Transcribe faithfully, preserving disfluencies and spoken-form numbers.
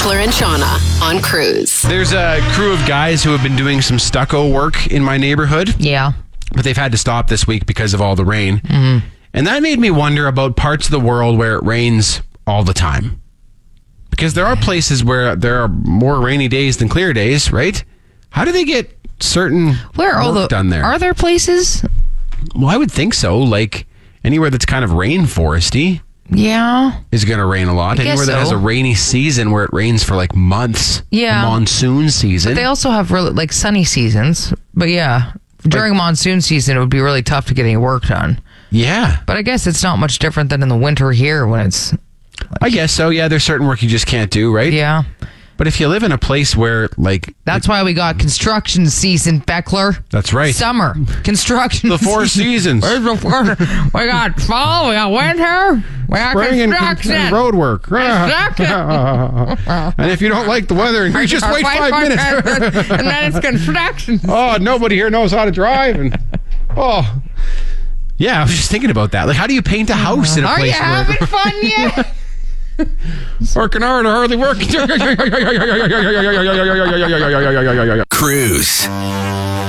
Beckler and Shauna on Cruise. There's a crew of guys who have been doing some stucco work in my neighborhood. Yeah. But they've had to stop this week because of all the rain. Mm-hmm. And that made me wonder about parts of the world where it rains all the time. Because there are places where there are more rainy days than clear days, right? How do they get certain Where are all work the done there? Are there places? Well, I would think so. Like anywhere that's kind of rainforesty Yeah. is going to rain a lot. I guess Anywhere that so. has a rainy season where it rains for like months. Yeah. A monsoon season. They also have really like sunny seasons. But yeah, during monsoon season, it would be really tough to get any work done. Yeah. But I guess it's not much different than in the winter here when it's. I guess so. Yeah, there's certain work you just can't do, right? Yeah. But if you live in a place where, like... That's why we got construction season, Beckler. That's right. Summer. Construction The four seasons. Where's the four? We got fall, we got winter, we got Spring and, construction. and road work. Construction. And if you don't like the weather, you just wait five minutes. And then it's construction. Oh, nobody here knows how to drive. And oh, yeah, I was just thinking about that. Like, how do you paint a house in a Are place you where... having fun yet? Working hard or hardly working. Cruise.